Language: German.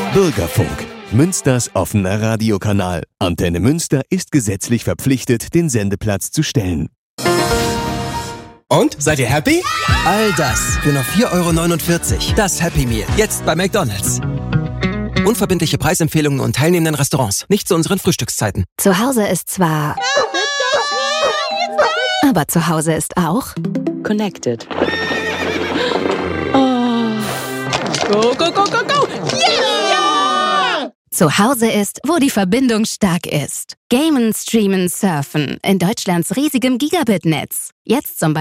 Bürgerfunk. Münsters offener Radiokanal. Antenne Münster ist gesetzlich verpflichtet, den Sendeplatz zu stellen. Und? Seid ihr happy? All das für nur 4,49 €. Das Happy Meal. Jetzt bei McDonald's. Unverbindliche Preisempfehlungen und teilnehmenden Restaurants. Nicht zu unseren Frühstückszeiten. Zu Hause ist zwar... aber zu Hause ist auch... Connected. Oh. Go, go, go, go, go! Yeah! Zu Hause ist, wo die Verbindung stark ist. Gamen, streamen, surfen. In Deutschlands riesigem Gigabit-Netz. Jetzt zum Beispiel